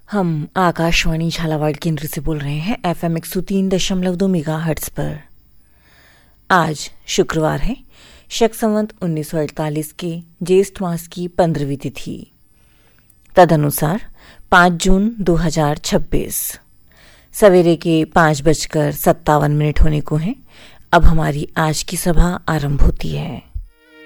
हम आकाशवाणी झालावाड़ केंद्र से बोल रहे हैं FM 103.2 मेगाहर्ट्ज पर। आज शुक्रवार है, शक संवत 1948 के ज्येष्ठ मास की 15वीं तिथि, तदनुसार 5 जून 2026। सवेरे के 5:57 होने को हैं। अब हमारी आज की सभा आरंभ होती है।